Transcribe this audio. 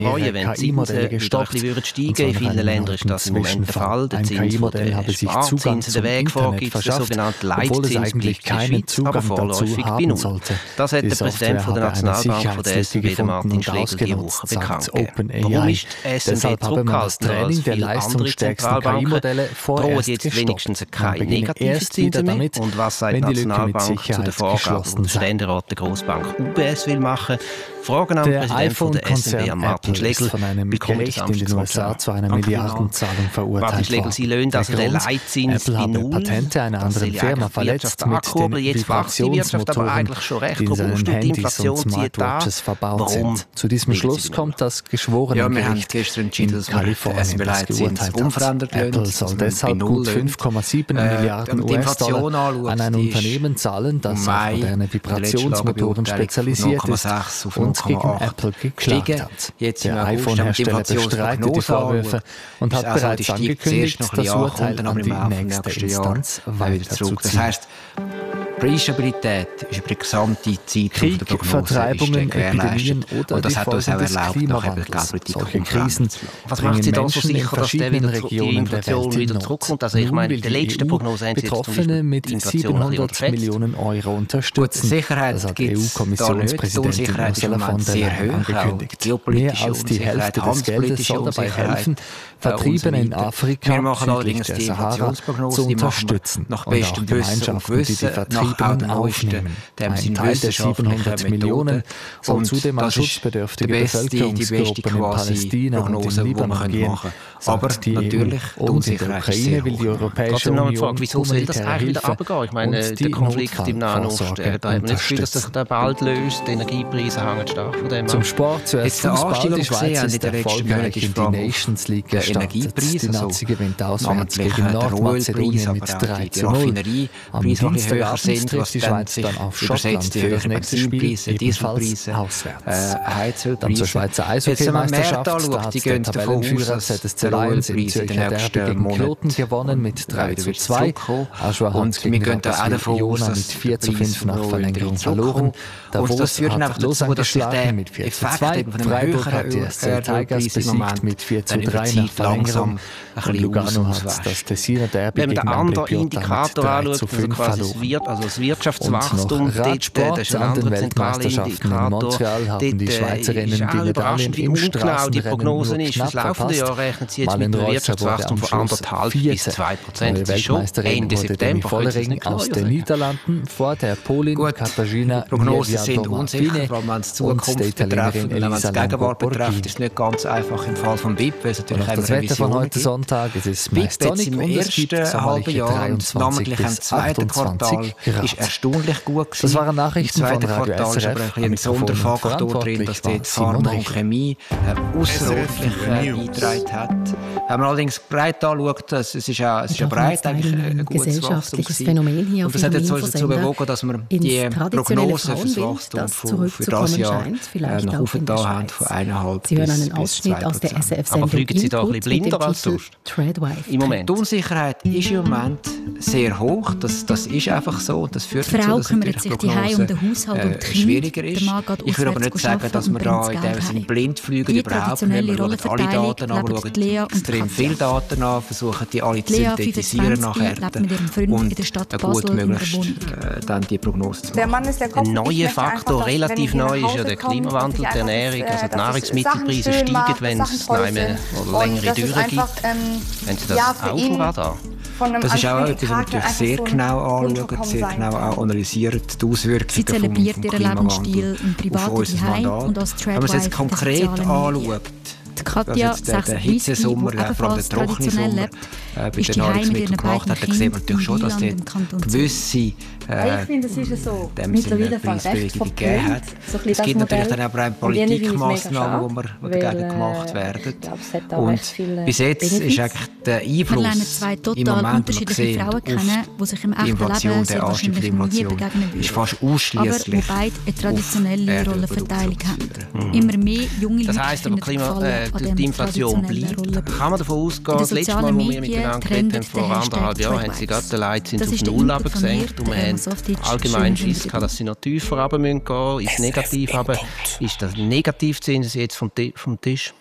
freuen, wenn die Zinsen wieder ein bisschen steigen. In vielen Ländern ist das im Moment der Fall. Der Zins von den Sparzinsen, der Weg vorgibt, der sogenannte Leitzins, bleibt in der Schweiz aber vorläufig bei null. Das hat der Präsident von der Nationalbank von der SNB, Martin Schlegel, diese Woche bekannt gegeben. Warum ist die SNB zurückhaltender als viele andere Zentralbanken? Drohen jetzt wenigstens keine negativen Zinsen mehr? Und was sagt die Nationalbank zu den Vorgaben, die der Ständerat der Grossbank UBS will machen? Fragen an den Präsidenten der SNB, Martin Schlegel, von einem Gericht in den USA zu einer Milliardenzahlung verurteilt Martin Schlegel, Sie löhnen also den Leitzins bei null. Patente einer anderen Firma verletzt mit den Vibrationsmotoren, die in seinen Handys und Smartwatches verbaut sind. Zu diesem Schluss kommt das Geschworenengericht in Kalifornien, das geurteilt hat. Apple soll deshalb gut 5,7 Milliarden US-Dollar an ein Unternehmen zahlen, das auf moderne Vibrationsmotoren spezialisiert ist und gegen Apple geklagt hat. Der iPhone-Hersteller bestreitet die Vorwürfe und hat bereits angekündigt, das Urteil an die nächste Instanz weiterzuziehen. Das heisst, Preisstabilität ist über die gesamte Zeit Krieg, der Vertreibungen, Epidemien oder die Folgen des Klimawandels. Solche Krisen was macht Sie da so Menschen in sicher, dass der wieder die Inflation wieder zurückkommt? Also ich meine, in der letzten Prognose haben Sie jetzt zum Betroffene mit die Inflation 700 Millionen Euro unterstützen. Sicherheit Das hat gibt es EU-Kommissionspräsidentin Ursula von der Leyen angekündigt. Mehr als die Hälfte des Geldes soll dabei helfen, Vertriebene in Afrika südlich der Sahara zu unterstützen und auch Gemeinschaften, die die Vertriebenen aufnehmen. Ein Teil der 700 Millionen soll zudem an schutzbedürftige Bevölkerungsgruppen in Palästina und im Libanon gehen. Aber die natürlich EU und in der Ukraine will die Europäische Union wieso soll das eigentlich wieder runtergehen? Ich meine, der Konflikt im Nahen Osten, da haben wir nicht das Gefühl, dass sich der bald löst. Die Energiepreise hängen stark von dem Zum Sport zuerst Fußball. Die Schweiz ist erfolgreich in die Nations League gestartet. Die Nazi gewinnt auswärts gegen Nordmazedonien mit 3:0. Am Dienstagabend trifft die Schweiz dann auf Schottland für das nächste Spiel, ebenfalls auswärts. Dann zur Schweizer Eishockeymeisterschaft. Da hat der Tabellenführer ZSC Lions im Zürcher Derby gegen Kloten gewonnen mit 3:2. Aschua hat gegen Rapperswil Jona mit 4:5 nach Verlängerung verloren. Davos hat Lausanne geschlagen mit 4:2. Freiburg hat die SC Tigers besiegt mit 4:3 nach Verlängerung. Und Lugano hat das Tessiner Derby gegen Ambrosiota mit 3:5 verloren. Also das Wirtschaftswachstum, und noch Radsport an den Weltmeisterschaften in Montreal haben die Schweizerinnen die Medaillen im Straßenrennen nur knapp verpasst. Marlen Reusser wurde am Schluss 4. Neue Weltmeisterin wurde Demi Vollering aus den Niederlanden vor der Polin Katarzyna Niewiadoma-Fine und der Italienerin Elisa Lamborghini. Ist nicht ganz einfach im Fall von BIP, weil es natürlich das Wetter von heute Sonntag, es ist meist sonnig und es gibt sommerliche 23 bis 28 Grad. Ist erstaunlich gut gewesen. Das waren Nachrichten von Radio SRF. Ein Sonderfaktor drin, dass dort Pharma und Chemie ausserordentlich beigetragen hat. Wenn man allerdings breit anschaut, es ist ja breit eigentlich ein gutes Wachstum. Und das hat jetzt dazu bewogen, dass wir die Prognose für das Wachstum für das Jahr nach oben da haben von 1,5 bis 2%. Aber fliegen Sie da ein bisschen blinder als sonst? Im Moment. Die Unsicherheit ist im Moment sehr hoch. Das ist einfach so. Das führt die Frau dazu, kümmert sich die Heim um den Haushalt und die schwieriger Kinder. ist. Ich würde aber nicht sagen, dass wir da in dem Sinne blind fliegen überhaupt. Wir schauen alle Daten an, wir schauen extrem viele Daten an, versuchen die alle zu synthetisieren nachher und gut dann die Prognose zu machen. Ein neuer Faktor, relativ neu, ist ja der Klimawandel, die Ernährung. Also die Nahrungsmittelpreise steigen, wenn es längere Dürre gibt. Wenn Sie das auch auf dem Radar? Das ist auch etwas, was wir natürlich sehr genau anschauen, sehr genau auch analysieren, die Auswirkungen vom Klimawandel auf unser Mandat. Wenn man es jetzt konkret anschaut, Katja, der Hitzesommer, vor allem der trockene Sommer, bei den Nahrungsmitteln gemacht hat, dann sieht man natürlich schon, dass dort gewisse ich finde, es ist so. Mittlerweile Preisbewegung gegeben hat. Es gibt natürlich dann aber auch Politikmaßnahmen, die dagegen gemacht werden. Und bis jetzt ist eigentlich der Einfluss im Moment, den wir sehen, auf die Inflation, der Anstieg der Inflation, ist fast ausschliesslich aber wobei eine traditionelle Rollenverteilung haben. Immer mehr junge Das Leute heisst aber, die Inflation bleibt. Kann man davon ausgehen, das letzte Mal, wo wir miteinander geredet haben, vor 1,5 Jahren, haben sie gerade den Leitzins auf 0 runtergesenkt und wir haben allgemein Schiss gehabt, dass sie noch tiefer runter gehen müssen, ins Negativ. Aber ist der Negativzins jetzt vom Tisch?